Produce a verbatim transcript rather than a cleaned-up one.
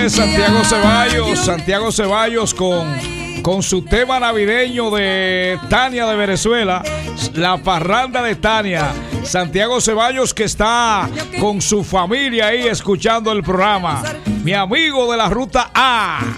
es Santiago Ceballos. Santiago Ceballos con, con su tema navideño de Tania de Venezuela, la parranda de Tania. Santiago Ceballos, que está con su familia ahí escuchando el programa. Mi amigo de la Ruta A.